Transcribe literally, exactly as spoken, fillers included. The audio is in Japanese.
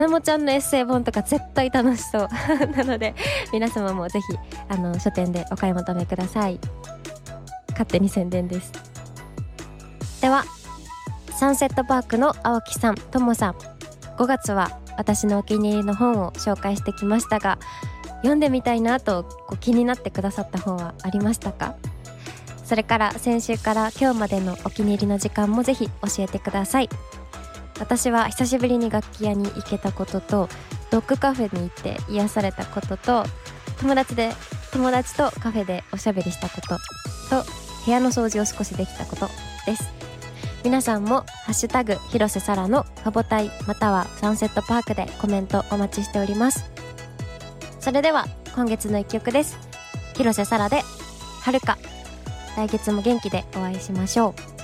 なもちゃんのエッセイ本とか絶対楽しそうなので皆様もぜひあの書店でお買い求めください。勝手に宣伝です。ではサンセットパークの青木さん、ともさん、ごがつは私のお気に入りの本を紹介してきましたが、読んでみたいなとこう気になってくださった本はありましたか？それから先週から今日までのお気に入りの時間もぜひ教えてください。私は久しぶりに楽器屋に行けたことと、ドッグカフェに行って癒されたことと、友達で友達とカフェでおしゃべりしたことと、部屋の掃除を少しできたことです。皆さんもハッシュタグ広瀬さらのファボタイまたはサンセットパークでコメントお待ちしております。それでは今月の一曲です。広瀬さらではるか。来月も元気でお会いしましょう。